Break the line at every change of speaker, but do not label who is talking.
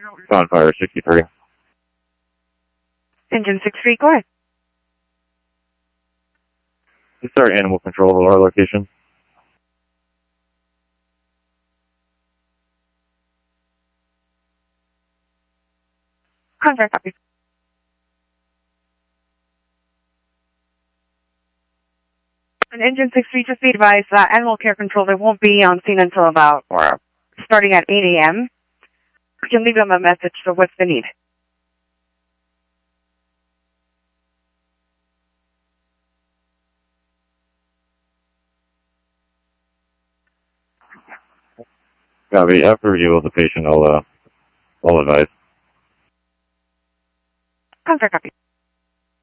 Bonfire 63.
Engine 63, go ahead.
Is there animal control of our location?
Contract copy. And Engine 63, just be advised, animal care control, they won't be on scene until about, or starting at 8 a.m. We can leave them a message, so what's the need?
Copy. After review of the patient, I'll advise.
Contract copy.